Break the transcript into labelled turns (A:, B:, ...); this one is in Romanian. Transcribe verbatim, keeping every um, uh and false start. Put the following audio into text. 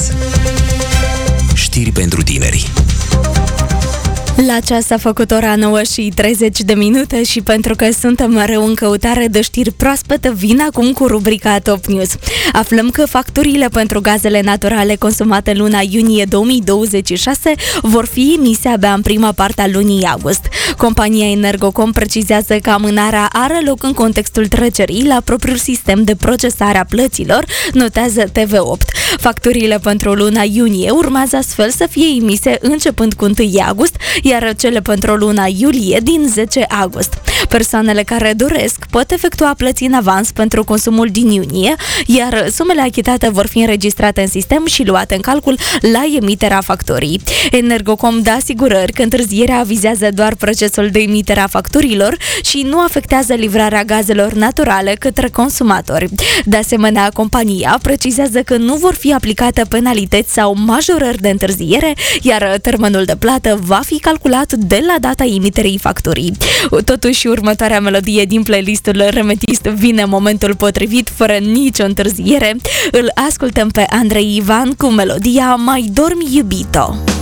A: Știri pentru tineri.
B: La ceas a făcut ora nouă și treizeci de minute și pentru că suntem mereu în căutare de știri proaspete, vin acum cu rubrica Top News. Aflăm că facturile pentru gazele naturale consumate în luna iunie două mii douăzeci și șase vor fi emise abia în prima parte a lunii august. Compania Energocom precizează că amânarea are loc în contextul trecerii la propriul sistem de procesare a plăților, notează T V opt. Facturile pentru luna iunie urmează astfel să fie emise începând cu întâi august, iar cele pentru luna iulie din zece august. Persoanele care doresc pot efectua plăți în avans pentru consumul din iunie, iar sumele achitate vor fi înregistrate în sistem și luate în calcul la emiterea facturii. Energocom dă asigurări că întârzierea vizează doar procesul de emitere a facturilor și nu afectează livrarea gazelor naturale către consumatori. De asemenea, compania precizează că nu vor fi aplicate penalități sau majorări de întârziere, iar termenul de plată va fi calculat de la data emiterii facturii. Totuși, următoarea melodie din playlistul Remetist vine în momentul potrivit, fără nicio întârziere. Îl ascultăm pe Andrei Ivan cu melodia Mai dormi iubito.